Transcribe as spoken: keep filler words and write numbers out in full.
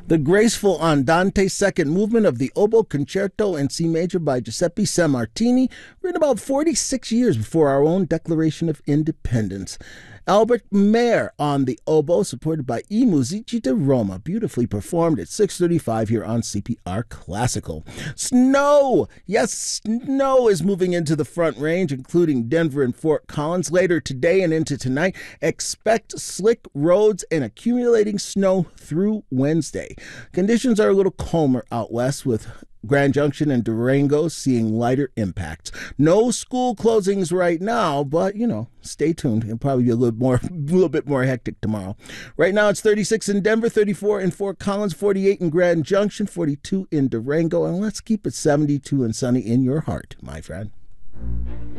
The graceful Andante second movement of the Oboe Concerto in C major by Giuseppe Sammartini, written about forty-six years before our own Declaration of Independence. Albert Mayer on the oboe, supported by I Musici di Roma, beautifully performed at six thirty-five here on C P R Classical. Snow! Yes, snow is moving into the Front Range, including Denver and Fort Collins. Later today and into tonight, expect slick roads and accumulating snow through Wednesday. Conditions are a little calmer out west, with Grand Junction and Durango seeing lighter impacts. No school closings right now, but, you know, stay tuned. It'll probably be a little more, a little bit more hectic tomorrow. Right now, it's thirty-six in Denver, thirty-four in Fort Collins, forty-eight in Grand Junction, forty-two in Durango, and let's keep it seventy-two and sunny in your heart, my friend.